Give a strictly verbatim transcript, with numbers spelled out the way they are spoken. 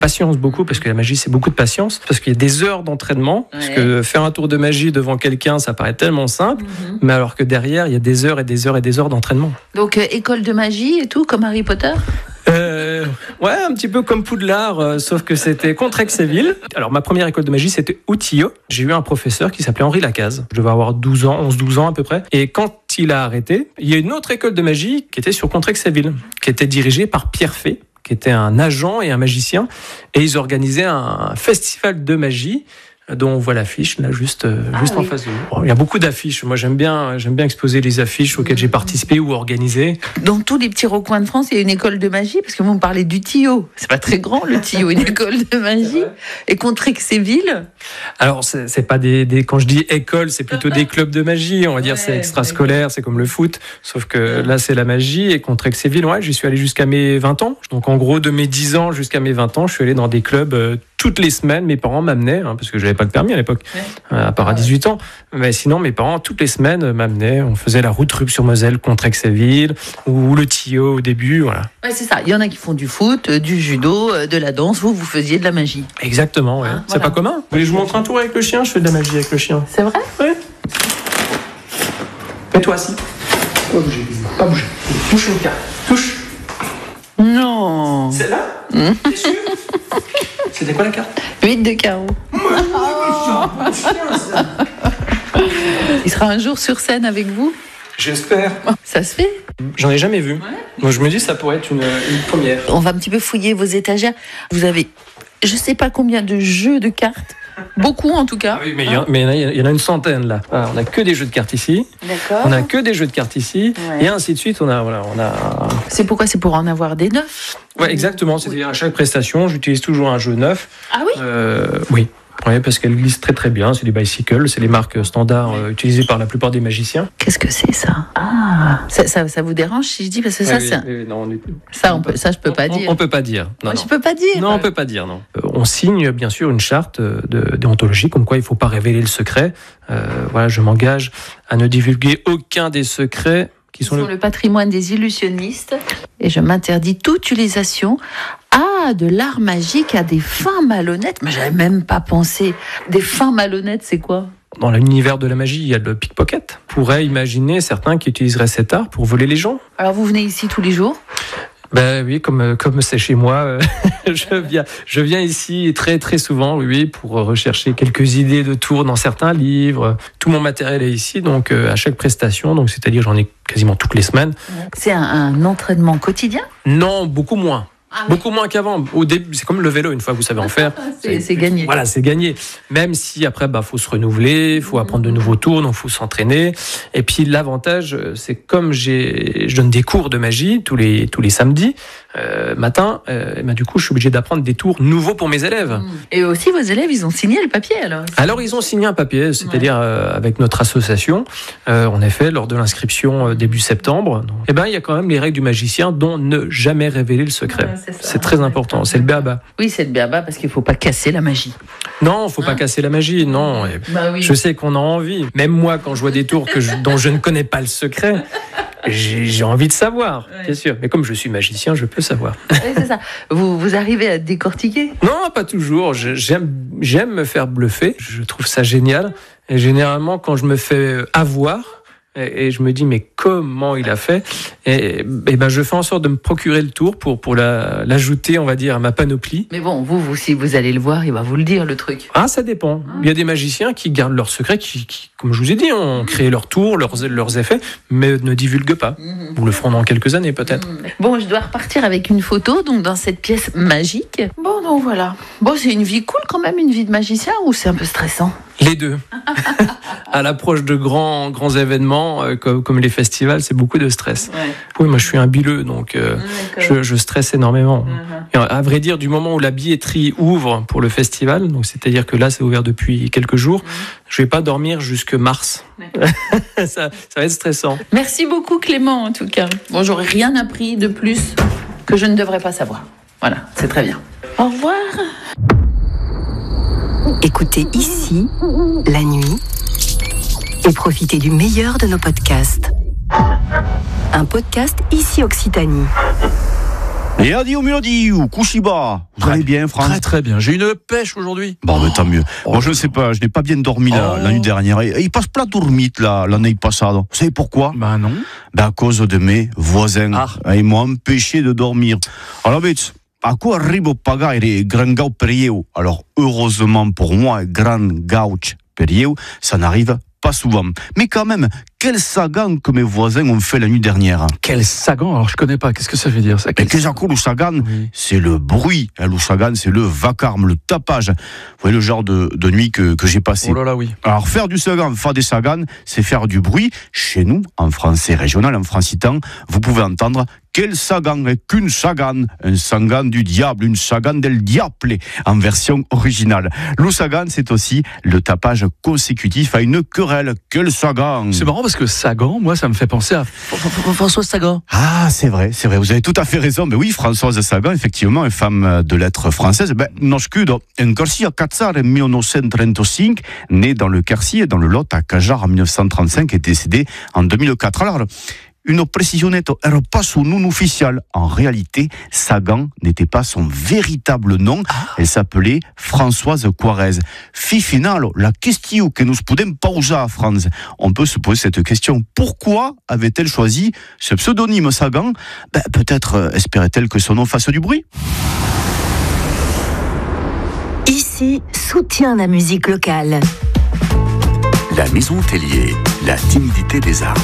Patience beaucoup, parce que la magie, c'est beaucoup de patience, parce qu'il y a des heures d'entraînement, ouais. Parce que faire un tour de magie devant quelqu'un, ça paraît tellement simple, mm-hmm. mais alors que derrière, il y a des heures et des heures et des heures d'entraînement. Donc, euh, école de magie et tout, comme Harry Potter ? Euh, ouais, un petit peu comme Poudlard, euh, sauf que c'était Contrexéville. Alors, ma première école de magie, c'était Outillot. J'ai eu un professeur qui s'appelait Henri Lacaze. Je devais avoir douze ans, onze douze ans à peu près. Et quand il a arrêté, il y a une autre école de magie qui était sur Contrexéville, qui était dirigée par Pierre Fay, qui était un agent et un magicien. Et ils organisaient un festival de magie dont on voit l'affiche là juste euh, ah, juste oui. en face de nous. Bon, il y a beaucoup d'affiches. Moi j'aime bien j'aime bien exposer les affiches auxquelles mmh. j'ai participé ou organisé. Dans tous les petits recoins de France, il y a une école de magie parce que vous me parlez du Tillot. C'est pas très grand le Tillot, une école de magie. Et Contrexéville. Alors c'est, c'est pas des, des quand je dis école, c'est plutôt des clubs de magie. On va dire ouais, c'est extrascolaire, c'est comme le foot, sauf que ouais. là c'est la magie. Et Contrexéville, ouais, j'y suis allé jusqu'à mes vingt ans. Donc en gros de mes dix ans jusqu'à mes vingt ans, je suis allé dans des clubs euh, toutes les semaines. Mes parents m'amenaient hein, parce que j'avais pas le permis à l'époque, ouais. euh, à part à dix-huit ans. Mais sinon, mes parents, toutes les semaines, m'amenaient. On faisait la route Rupt-sur-Moselle, Contrexéville, ou le Tillot au début, voilà. Ouais, c'est ça. Il y en a qui font du foot, du judo, de la danse. Vous, vous faisiez de la magie. Exactement, ouais. Hein, c'est voilà. Pas commun. Vous voulez que je vous montre un tour avec le chien ? Je fais de la magie avec le chien. C'est vrai ? Oui. Mets-toi assis. Pas bouger. Pas bouger. Touche une carte. Touche. Non. Celle-là ? Mmh. T'es sûr ? C'était quoi la carte ? huit de carreau. Il sera un jour sur scène avec vous ? J'espère. Ça se fait ? J'en ai jamais vu. Ouais. Moi, je me dis que ça pourrait être une, une première. On va un petit peu fouiller vos étagères. Vous avez, je sais pas combien de jeux de cartes. Beaucoup en tout cas. Ah oui, mais il hein y, y en a une centaine là. Alors, on n'a que des jeux de cartes ici. D'accord. On n'a que des jeux de cartes ici. Ouais. Et ainsi de suite. On a, voilà, on a. C'est pourquoi ? C'est pour en avoir des neufs ? Ouais, exactement. C'est-à-dire à chaque prestation, j'utilise toujours un jeu neuf. Ah oui ? euh, Oui. Oui, parce qu'elles glissent très très bien. C'est des bicycles, c'est les marques standards euh, utilisées par la plupart des magiciens. Qu'est-ce que c'est ça ? Ah, ça, ça, ça vous dérange si je dis parce que ça, oui, c'est. Oui, oui, non, on est... Ça, on peut, ça, je peux pas on, dire. On, on peut pas dire. Non, Moi, non. Je peux pas dire. Non, on peut pas dire. Non. Euh, on signe bien sûr une charte de déontologie comme quoi il faut pas révéler le secret. Euh, voilà, je m'engage à ne divulguer aucun des secrets qui sont, sont le... le patrimoine des illusionnistes et je m'interdis toute utilisation. Ah, de l'art magique à des fins malhonnêtes. Mais j'avais même pas pensé. Des fins malhonnêtes, c'est quoi ? Dans l'univers de la magie, il y a le pickpocket. On pourrait imaginer certains qui utiliseraient cet art pour voler les gens. Alors vous venez ici tous les jours ? Ben oui, comme comme c'est chez moi, euh, je viens je viens ici très très souvent, oui, pour rechercher quelques idées de tours dans certains livres. Tout mon matériel est ici, donc euh, à chaque prestation, donc c'est-à-dire j'en ai quasiment toutes les semaines. C'est un, un entraînement quotidien ? Non, beaucoup moins. Ah oui. Beaucoup moins qu'avant. Au début, c'est comme le vélo, une fois que vous savez en faire. c'est, c'est gagné. Voilà, c'est gagné. Même si après, bah, faut se renouveler, il faut apprendre de nouveaux tours, donc faut s'entraîner. Et puis l'avantage, c'est comme j'ai, je donne des cours de magie tous les tous les samedis euh, matin. Euh, et bah, du coup, je suis obligé d'apprendre des tours nouveaux pour mes élèves. Et aussi, vos élèves, ils ont signé le papier alors. Alors, ils ont signé un papier, c'est-à-dire ouais. euh, avec notre association. Euh, en effet, lors de l'inscription euh, début septembre. Et ben, il y a quand même les règles du magicien, dont ne jamais révéler le secret. Ouais. C'est, c'est très important, c'est le b.a.-ba. Oui, c'est le b.a.-ba parce qu'il ne faut pas casser la magie. Non, il ne faut hein pas casser la magie, non. Bah oui. Je sais qu'on a envie. Même moi, quand je vois des tours que je, dont je ne connais pas le secret, j'ai, j'ai envie de savoir, ouais. bien sûr. Mais comme je suis magicien, je peux savoir. Oui, c'est ça. Vous, vous arrivez à décortiquer ? Non, pas toujours. Je, j'aime, j'aime me faire bluffer. Je trouve ça génial. Et généralement, quand je me fais avoir... Et, et je me dis, mais comment il a fait ? Et, et ben, je fais en sorte de me procurer le tour pour, pour la, l'ajouter, on va dire, à ma panoplie. Mais bon, vous, vous, si vous allez le voir, il va vous le dire, le truc. Ah, ça dépend. Ah. Il y a des magiciens qui gardent leurs secrets, qui, qui comme je vous ai dit, ont créé leur tour, leurs, leurs effets, mais ne divulguent pas. Mmh. Vous le ferez dans quelques années, peut-être. Mmh. Bon, je dois repartir avec une photo, donc dans cette pièce magique. Bon, donc voilà. Bon, c'est une vie cool quand même, une vie de magicien, ou c'est un peu stressant ? Les deux. À l'approche de grands, grands événements, euh, comme, comme les festivals, c'est beaucoup de stress. Ouais. Oui, moi je suis un bileux, donc euh, je, je stresse énormément. Uh-huh. Et à vrai dire, du moment où la billetterie ouvre pour le festival, donc c'est-à-dire que là c'est ouvert depuis quelques jours, uh-huh. je vais pas dormir jusque mars. ça, ça va être stressant. Merci beaucoup Clément en tout cas. Bon, j'aurais rien appris de plus que je ne devrais pas savoir. Voilà, c'est très bien. Au revoir. Écoutez ici, la nuit, et profitez du meilleur de nos podcasts. Un podcast Ici Occitanie. Et Adio Mélodie ou Kushiba, vous allez bien, Franck? Très très bien. J'ai une pêche aujourd'hui. Bon, mais tant mieux. Oh, Moi, je ne sais pas, je n'ai pas bien dormi la, Oh. la nuit dernière. Et, et il passe pas dormite là, l'année passée. Vous savez pourquoi? Bah non. Ben, à cause de mes voisins. Ah. Ils m'ont empêché de dormir. Alors, vite, a quoi arrivo pagare gran gau perieu? Alors, heureusement pour moi, gran gauch perieu, ça n'arrive pas souvent. Mais quand même, quel sagan que mes voisins ont fait la nuit dernière. Quel sagan. Alors je connais pas. Qu'est-ce que ça veut dire ça? Mais Quel... qu'est-ce que le sagan? Oui. C'est le bruit. Le sagan, c'est le vacarme, le tapage. Vous voyez le genre de, de nuit que, que j'ai passé. Oh là là, oui. Alors, faire du sagan, faire des sagans, c'est faire du bruit. Chez nous, en français régional, en francitan, vous pouvez entendre quel sagan est qu'une sagan, un sagan du diable, une sagan del diable, en version originale. Le sagan, c'est aussi le tapage consécutif à une querelle. Quel sagan! C'est marrant parce que Sagan, moi, ça me fait penser à François Sagan. Ah, c'est vrai, c'est vrai, vous avez tout à fait raison. Mais oui, Françoise Sagan, effectivement, une femme de lettres française. Ben, nascudo en Quercy à Catzar en mille neuf cent trente-cinq, née dans le Quercy et dans le Lot à Cajar en mille neuf cent trente-cinq et décédée en deux mille quatre. Alors, une précision nette, elle n'est pas son nom officiel. En réalité, Sagan n'était pas son véritable nom. Elle s'appelait Françoise Quarez. Fi final, la question que nous podem poser, Franz, on peut se poser cette question. Pourquoi avait-elle choisi ce pseudonyme Sagan? Ben, peut-être euh, espérait-elle que son nom fasse du bruit. Ici, soutient la musique locale. La Maison Tellier, la timidité des arts.